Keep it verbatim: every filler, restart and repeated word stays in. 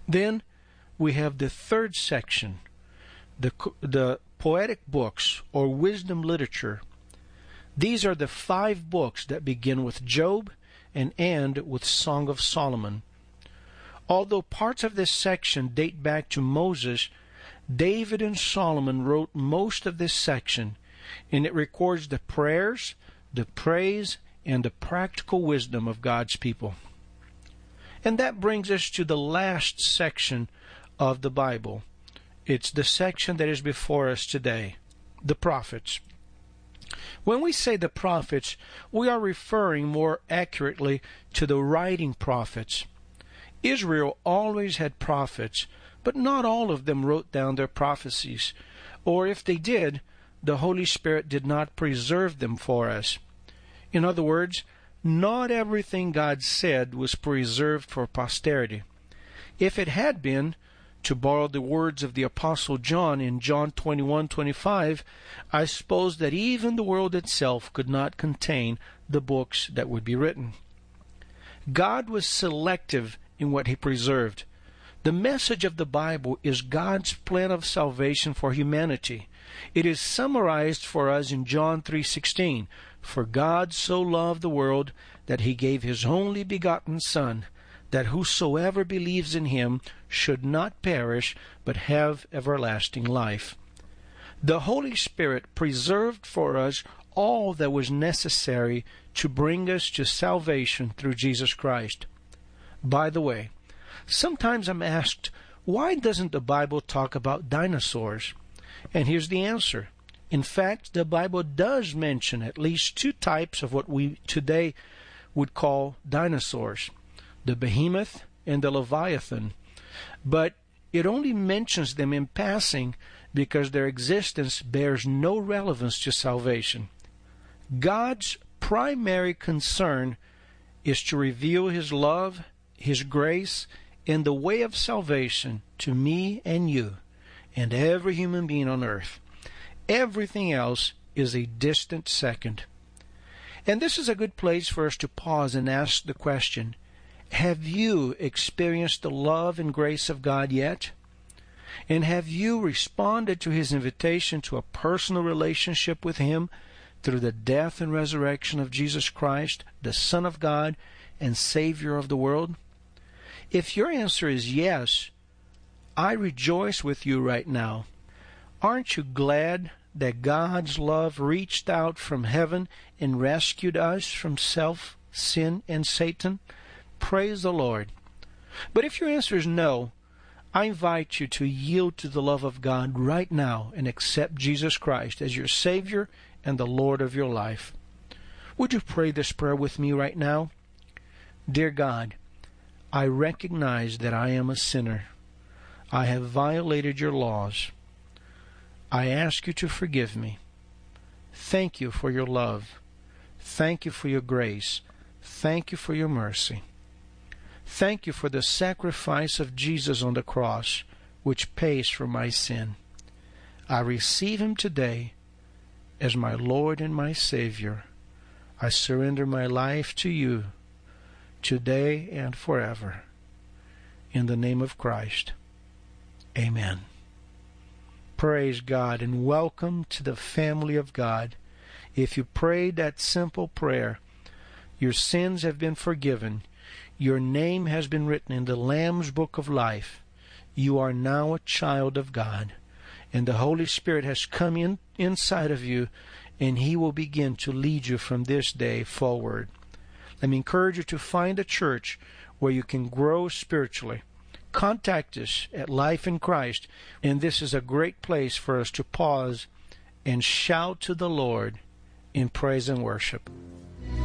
Then we have the third section, the, the poetic books or wisdom literature. These are the five books that begin with Job and end with Song of Solomon. Although parts of this section date back to Moses, David and Solomon wrote most of this section, and it records the prayers, the praise, and the practical wisdom of God's people. And that brings us to the last section of the Bible. It's the section that is before us today, the prophets. When we say the prophets, we are referring more accurately to the writing prophets. Israel always had prophets, but not all of them wrote down their prophecies, or if they did, the Holy Spirit did not preserve them for us. In other words, not everything God said was preserved for posterity. If it had been, to borrow the words of the Apostle John in John twenty-one twenty-five, I suppose that even the world itself could not contain the books that would be written. God was selective in what He preserved. The message of the Bible is God's plan of salvation for humanity. It is summarized for us in John three sixteen. For God so loved the world that He gave His only begotten Son, that whosoever believes in Him should not perish, but have everlasting life. The Holy Spirit preserved for us all that was necessary to bring us to salvation through Jesus Christ. By the way, sometimes I'm asked, why doesn't the Bible talk about dinosaurs? And here's the answer. In fact, the Bible does mention at least two types of what we today would call dinosaurs, the behemoth and the leviathan. But it only mentions them in passing because their existence bears no relevance to salvation. God's primary concern is to reveal His love, His grace, and the way of salvation to me and you and every human being on earth. Everything else is a distant second. And this is a good place for us to pause and ask the question, have you experienced the love and grace of God yet? And have you responded to His invitation to a personal relationship with Him through the death and resurrection of Jesus Christ, the Son of God and Savior of the world? If your answer is yes, I rejoice with you right now. Aren't you glad that God's love reached out from heaven and rescued us from self, sin, and Satan? Praise the Lord. But if your answer is no, I invite you to yield to the love of God right now and accept Jesus Christ as your Savior and the Lord of your life. Would you pray this prayer with me right now? Dear God, I recognize that I am a sinner. I have violated your laws. I ask you to forgive me. Thank you for your love. Thank you for your grace. Thank you for your mercy. Thank you for the sacrifice of Jesus on the cross, which pays for my sin. I receive Him today as my Lord and my Savior. I surrender my life to you today and forever. In the name of Christ. Amen. Praise God and welcome to the family of God. If you prayed that simple prayer, your sins have been forgiven. Your name has been written in the Lamb's Book of Life. You are now a child of God. And the Holy Spirit has come in inside of you, and He will begin to lead you from this day forward. Let me encourage you to find a church where you can grow spiritually. Contact us at Life in Christ, and this is a great place for us to pause and shout to the Lord in praise and worship.